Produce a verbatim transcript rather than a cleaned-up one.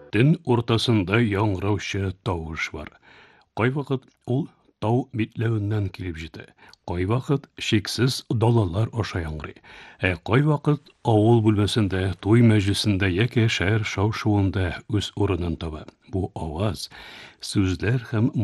Төн уртасында яңгыраучы тавыш бар. Кайвакыт ул тау битләвеннән килеп җитә. Кайвакыт шиксез далалар аша яңгырый. Ә кайвакыт авыл бүлмәсендә, туй мәҗлесендә яки шәһәр шау-шуында үз урынын таба. Бу аваз, сүзләр һәм